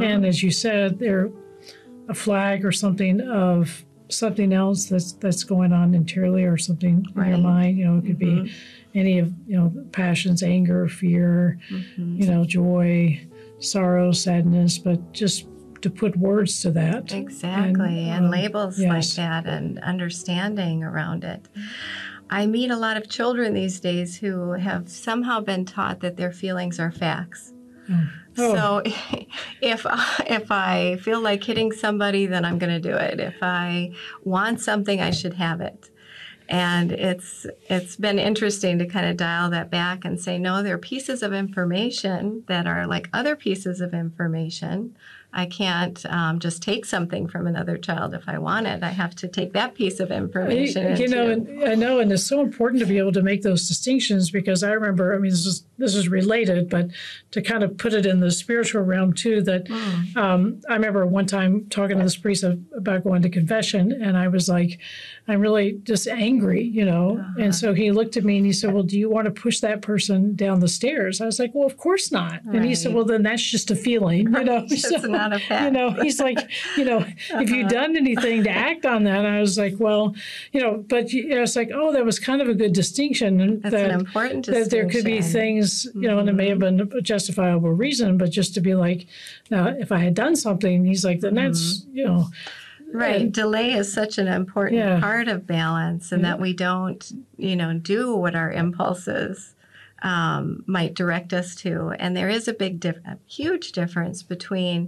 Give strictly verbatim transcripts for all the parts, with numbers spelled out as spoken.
And as you said, they're a flag or something of something else that's that's going on interiorly or something Right. in your mind. You know, it could Mm-hmm. be any of, you know, passions, anger, fear, Mm-hmm. you know, joy, sorrow, sadness, but just to put words to that. Exactly, and, um, labels yes. like that and understanding around it. I meet a lot of children these days who have somehow been taught that their feelings are facts. Oh. Oh. So if if I feel like hitting somebody, then I'm going to do it. If I want something, I should have it. And it's it's been interesting to kind of dial that back and say, no, there are pieces of information that are like other pieces of information. I can't um, just take something from another child if I want it. I have to take that piece of information. You, you know, into- and, I know, and it's so important to be able to make those distinctions because I remember, I mean, this is this is related, but to kind of put it in the spiritual realm too, that Mm. um, I remember one time talking to this priest about going to confession, and I was like, I'm really just angry, you know. Uh-huh. And so he looked at me and he said, well, do you want to push that person down the stairs? I was like, well, of course not. And he said, Right. well, then that's just a feeling, you know. It's So, not a fact. you know, he's like, you know, if you've done anything to act on that, I was like, well, you know, but you know, it's like, oh, that was kind of a good distinction. And That's that, an important that there could be distinction. things, you know, and it may have been a justifiable reason, but just to be like, now, if I had done something, he's like, then that's, you know. Right. And- Delay is such an important Yeah. part of balance, and Yeah. that we don't, you know, do what our impulses um, might direct us to. And there is a big, diff- a huge difference between,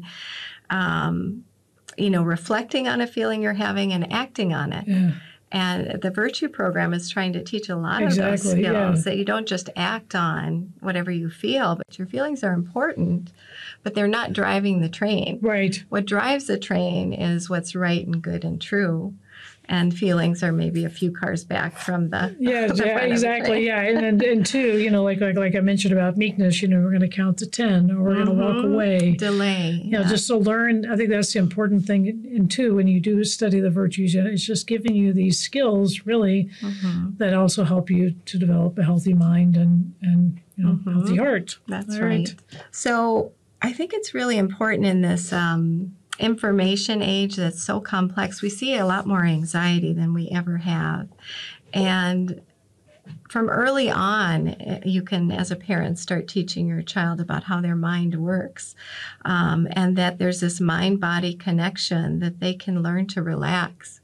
um, you know, reflecting on a feeling you're having and acting on it. Yeah. And the Virtue Program is trying to teach a lot of those Exactly, skills, yeah. that you don't just act on whatever you feel, but your feelings are important, but they're not driving the train. Right. What drives the train is what's right and good and true, and feelings are maybe a few cars back from the Yeah, the yeah, front of the exactly. train. Yeah, and, and and two, you know, like like like I mentioned about meekness, you know, we're going to count to ten, or we're going to walk Mhm. away. Delay. You know, just to learn. I think that's the important thing. And two, when you do study the virtues, you know, it's just giving you these skills, really, Mhm. that also help you to develop a healthy mind and and you know, Mhm. healthy heart. That's All right. So I think it's really important in this um, information age that's so complex. We see a lot more anxiety than we ever have. And from early on, eh, you can, as a parent, start teaching your child about how their mind works, um, and that there's this mind-body connection that they can learn to relax.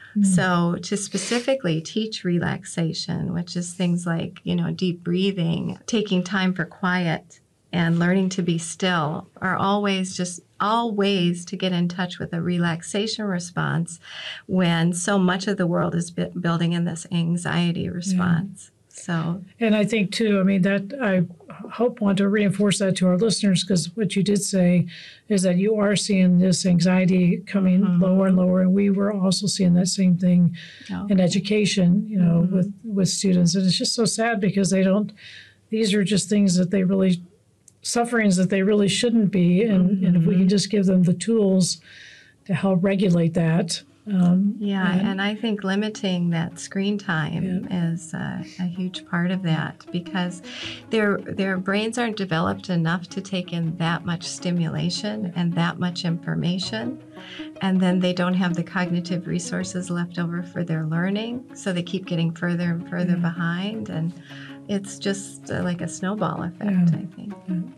So to specifically teach relaxation, which is things like, you know, deep breathing, taking time for quiet, and learning to be still, are always just all ways to get in touch with a relaxation response when so much of the world is bu- building in this anxiety response. So, And I think too, I mean, that I hope want to reinforce that to our listeners, because what you did say is that you are seeing this anxiety coming Mhm. lower and lower, and we were also seeing that same thing oh, in education, you know, Mhm. with with students, and it's just so sad because they don't. These are just things that they really sufferings that they really shouldn't be, and, and if we can just give them the tools to help regulate that. Um, yeah, and- and I think limiting that screen time is a, a huge part of that, because their their brains aren't developed enough to take in that much stimulation and that much information, and then they don't have the cognitive resources left over for their learning, so they keep getting further and further Yeah. behind, and it's just uh, like a snowball effect, Yeah. I think. Yeah.